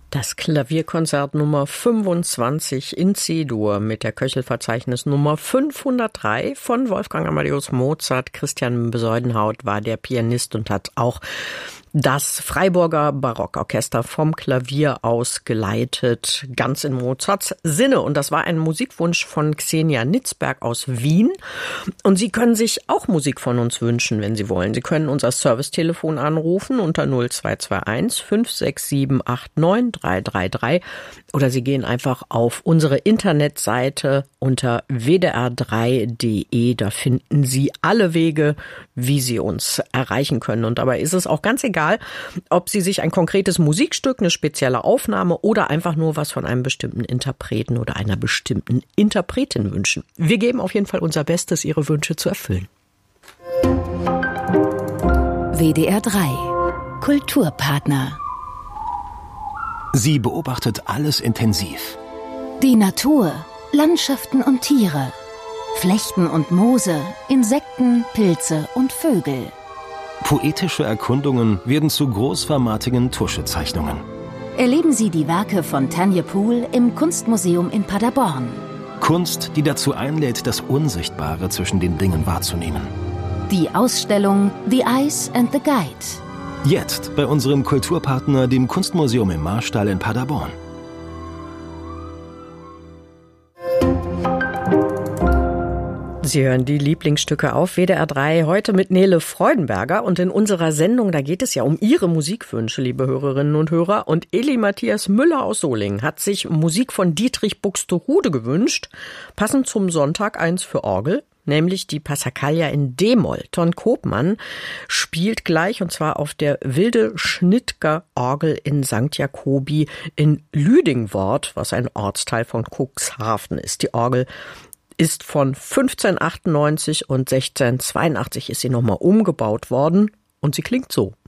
Das Klavierkonzert Nummer 25 in C-Dur mit der Köchelverzeichnis Nummer 503 von Wolfgang Amadeus Mozart. Christian Bezuidenhout war der Pianist und hat auch das Freiburger Barockorchester vom Klavier aus geleitet, ganz in Mozarts Sinne. Und das war ein Musikwunsch von Xenia Nitzberg aus Wien. Und Sie können sich auch Musik von uns wünschen, wenn Sie wollen. Sie können unser Servicetelefon anrufen unter 0221 567 89333 oder Sie gehen einfach auf unsere Internetseite unter wdr3.de. Da finden Sie alle Wege, wie Sie uns erreichen können. Und dabei ist es auch ganz egal, ob Sie sich ein konkretes Musikstück, eine spezielle Aufnahme oder einfach nur was von einem bestimmten Interpreten oder einer bestimmten Interpretin wünschen. Wir geben auf jeden Fall unser Bestes, Ihre Wünsche zu erfüllen. WDR 3 Kulturpartner. Sie beobachtet alles intensiv. Die Natur, Landschaften und Tiere, Flechten und Moose, Insekten, Pilze und Vögel. Poetische Erkundungen werden zu großformatigen Tuschezeichnungen. Erleben Sie die Werke von Tanja Pool im Kunstmuseum in Paderborn. Kunst, die dazu einlädt, das Unsichtbare zwischen den Dingen wahrzunehmen. Die Ausstellung The Eyes and the Guide. Jetzt bei unserem Kulturpartner, dem Kunstmuseum im Marstall in Paderborn. Sie hören die Lieblingsstücke auf WDR 3, heute mit Nele Freudenberger. Und in unserer Sendung, da geht es ja um Ihre Musikwünsche, liebe Hörerinnen und Hörer. Und Eli Matthias Müller aus Solingen hat sich Musik von Dietrich Buxtehude gewünscht. Passend zum Sonntag eins für Orgel, nämlich die Passacaglia in D-Moll. Ton Koopmann spielt gleich, und zwar auf der Wilde Schnittger Orgel in St. Jakobi in Lüdingwort, was ein Ortsteil von Cuxhaven ist. Die Orgel ist von 1598 und 1682 ist sie nochmal umgebaut worden und sie klingt so.